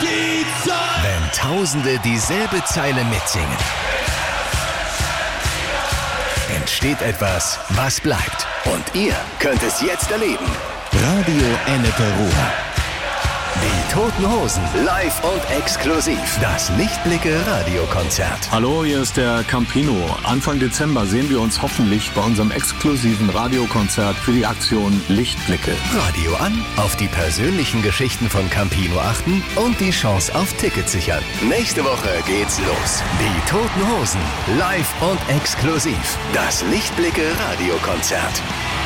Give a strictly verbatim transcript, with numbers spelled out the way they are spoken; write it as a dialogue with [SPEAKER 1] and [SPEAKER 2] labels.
[SPEAKER 1] die Zeit!
[SPEAKER 2] Wenn Tausende dieselbe Zeile mitsingen, entsteht etwas, was bleibt. Und ihr könnt es jetzt erleben. Radio Ennepe-Ruhr. Die Toten Hosen, live und exklusiv. Das Lichtblicke-Radiokonzert.
[SPEAKER 3] Hallo, hier ist der Campino. Anfang Dezember sehen wir uns hoffentlich bei unserem exklusiven Radiokonzert für die Aktion Lichtblicke.
[SPEAKER 2] Radio an, auf die persönlichen Geschichten von Campino achten und die Chance auf Tickets sichern. Nächste Woche geht's los. Die Toten Hosen, live und exklusiv. Das Lichtblicke-Radiokonzert.